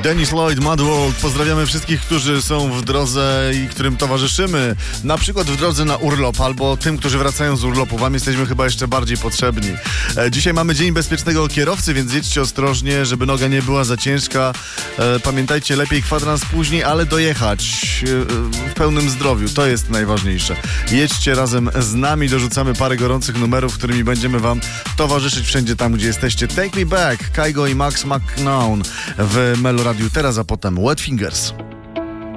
Dennis Lloyd, Mad World. Pozdrawiamy wszystkich, którzy są w drodze i którym towarzyszymy. Na przykład w drodze na urlop, albo tym, którzy wracają z urlopu. Wam jesteśmy chyba jeszcze bardziej potrzebni. Dzisiaj mamy Dzień Bezpiecznego Kierowcy, więc jedźcie ostrożnie, żeby noga nie była za ciężka. Pamiętajcie, lepiej kwadrans później, ale dojechać w pełnym zdrowiu. To jest najważniejsze. Jedźcie razem z nami, dorzucamy parę gorących numerów, którymi będziemy wam towarzyszyć wszędzie tam, gdzie jesteście. Take Me Back, Kygo i Max McNown w Melo Radiu teraz, a potem Wet Fingers.